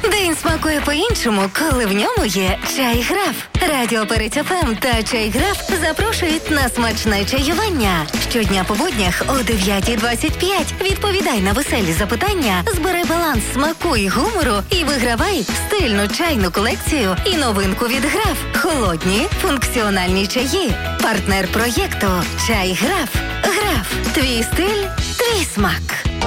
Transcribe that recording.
День смакує по-іншому, коли в ньому є чай-граф. Радіо Перець ФМ та чай-граф запрошують на смачне чаювання. Щодня по буднях о 9:25 відповідай на веселі запитання, збирай баланс смаку і гумору і вигравай стильну чайну колекцію і новинку від граф. Холодні, функціональні чаї. Партнер проєкту «Чай-граф». Граф. Твій стиль, твій смак.